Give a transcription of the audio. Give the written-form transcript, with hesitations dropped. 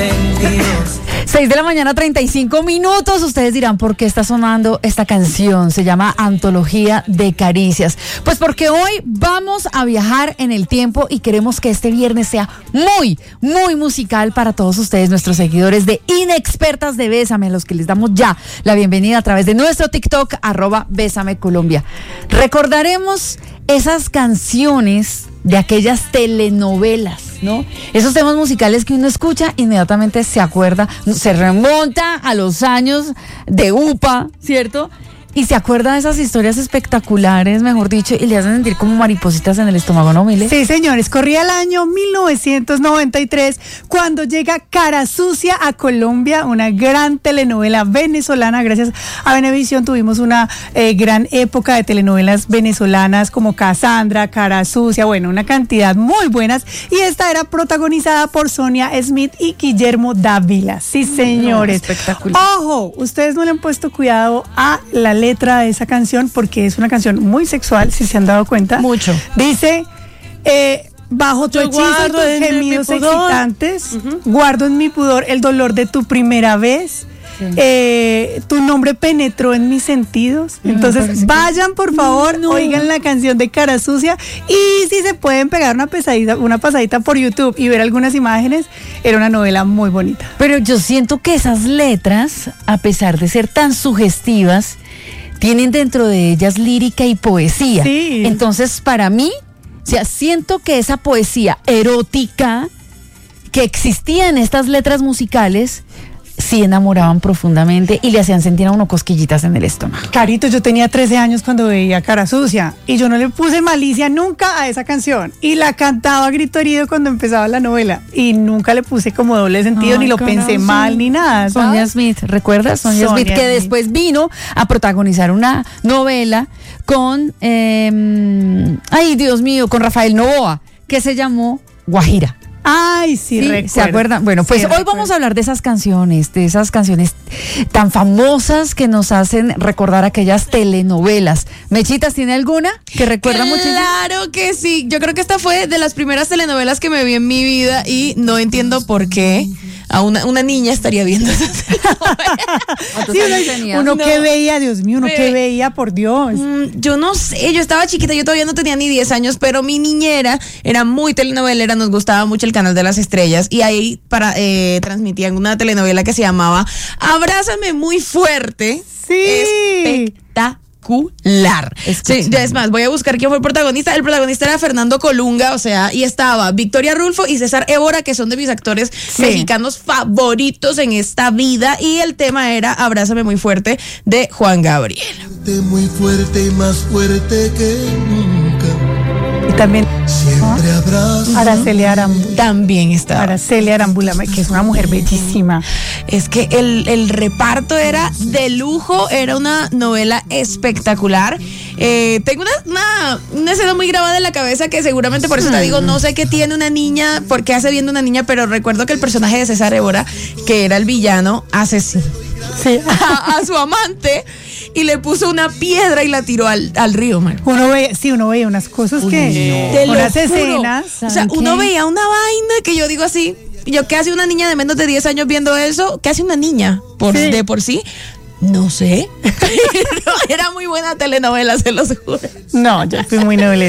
sentidos. 6:35 a.m. Ustedes dirán por qué está sonando esta canción. Se llama Antología de Caricias. Pues porque hoy vamos a viajar en el tiempo y queremos que este viernes sea muy, muy musical para todos ustedes, nuestros seguidores de Inexpertas de Bésame, a los que les damos ya la bienvenida a través de nuestro TikTok, @BésameColombia. Recordaremos esas canciones de aquellas telenovelas, ¿no? Esos temas musicales que uno escucha, inmediatamente se acuerda, se remonta a los años de UPA, ¿cierto? Y se acuerda de esas historias espectaculares, mejor dicho, y le hacen sentir como maripositas en el estómago, ¿no, Mile? Sí, señores, corría el año 1993 cuando llega Cara Sucia a Colombia, una gran telenovela venezolana. Gracias a Venevisión tuvimos una gran época de telenovelas venezolanas como Cassandra, Cara Sucia, bueno, una cantidad muy buenas. Y esta era protagonizada por Sonia Smith y Guillermo Dávila. Sí, señores. No, espectacular. Ojo, ustedes no le han puesto cuidado a la letra de esa canción porque es una canción muy sexual, si se han dado cuenta. Mucho. Dice, bajo tu hechizo y tus gemidos excitantes, guardo en mi pudor el dolor de tu primera vez. Tu nombre penetró en mis sentidos. Entonces vayan por favor, oigan la canción de Cara Sucia, y si se pueden pegar una pasadita por YouTube y ver algunas imágenes, era una novela muy bonita. Pero yo siento que esas letras, a pesar de ser tan sugestivas, tienen dentro de ellas lírica y poesía. Sí. Entonces, para mí, o sea, siento que esa poesía erótica que existía en estas letras musicales sí enamoraban profundamente y le hacían sentir a uno cosquillitas en el estómago. Carito, yo tenía 13 años cuando veía Cara Sucia y yo no le puse malicia nunca a esa canción y la cantaba a grito herido cuando empezaba la novela y nunca le puse como doble sentido, ni lo pensé mal ni nada, ¿sabes? Sonia Smith, ¿recuerdas? Sonia Smith, que después vino a protagonizar una novela con, ay Dios mío, con Rafael Novoa, que se llamó Guajira. Ay, sí, recuerdo. ¿Se acuerdan? Bueno, pues sí, hoy vamos a hablar de esas canciones tan famosas que nos hacen recordar aquellas telenovelas. Mechitas, ¿tiene alguna que recuerda muchísimo? Claro que sí. Yo creo que esta fue de las primeras telenovelas que me vi en mi vida y no entiendo por qué a una niña estaría viendo esas telenovelas. Sí, uno que veía, Dios mío, que veía, por Dios. Yo no sé, yo estaba chiquita, yo todavía no tenía ni 10 años, pero mi niñera era muy telenovelera, nos gustaba mucho el Canal de las Estrellas y ahí transmitían una telenovela que se llamaba Abrázame Muy Fuerte. Sí. Espectacular. Sí, es más, voy a buscar quién fue el protagonista. El protagonista era Fernando Colunga, o sea, y estaba Victoria Rulfo y César Évora, que son de mis actores mexicanos favoritos en esta vida, y el tema era Abrázame Muy Fuerte de Juan Gabriel. Muy fuerte y más fuerte que nunca. Y también siempre abrazo. Araceli Arámbula. También estaba Araceli Arámbula, que es una mujer bellísima. Es que el reparto era de lujo, era una novela espectacular. Tengo una escena muy grabada en la cabeza que seguramente por eso te digo, no sé qué tiene una niña, por qué hace viendo una niña, pero recuerdo que el personaje de César Évora, que era el villano, asesinó a su amante y le puso una piedra y la tiró al río, man. Uno veía unas cosas unas escenas. O sea, uno veía una vaina que yo digo así, ¿qué hace una niña de menos de 10 años viendo eso? ¿Qué hace una niña de por sí? No sé. Era muy buena telenovela, se los juro. No, yo fui muy novelera.